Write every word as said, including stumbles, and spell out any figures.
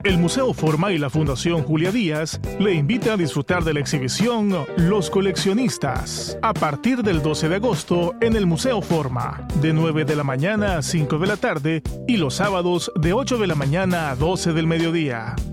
El Museo Forma y la Fundación Julia Díaz le invita a disfrutar de la exhibición Los Coleccionistas a partir del doce de agosto en el Museo Forma, de nueve de la mañana a cinco de la tarde y los sábados de ocho de la mañana a doce del mediodía.